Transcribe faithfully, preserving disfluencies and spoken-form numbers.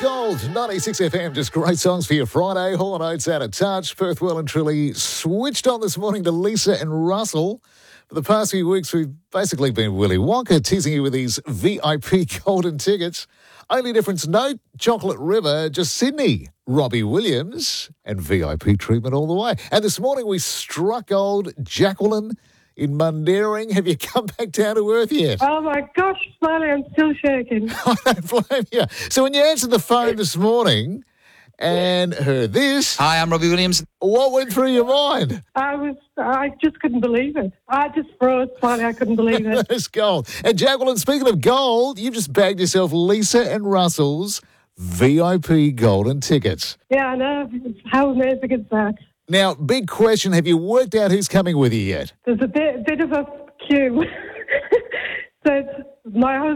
Gold, ninety-six F M, just great songs for your Friday. Hall and Oates out of touch. Perth well and truly switched on this morning to Lisa and Russell. For the past few weeks, we've basically been Willy Wonka teasing you with these V I P golden tickets. Only difference, no Chocolate River, just Sydney. Robbie Williams and V I P treatment all the way. And this morning we struck old Jacqueline in Mundaring. Have you come back down to earth yet? Oh, my gosh, Smiley, I'm still shaking. I don't blame you. So when you answered the phone this morning and heard this... Hi, I'm Robbie Williams. What went through your mind? I was, I just couldn't believe it. I just froze, Smiley, I couldn't believe it. That's gold. And Jacqueline, speaking of gold, you've just bagged yourself Lisa and Russell's V I P golden tickets. Yeah, I know. How amazing is that? Now, big question, have you worked out who's coming with you yet? There's a bit, bit of a queue. So it's my husband.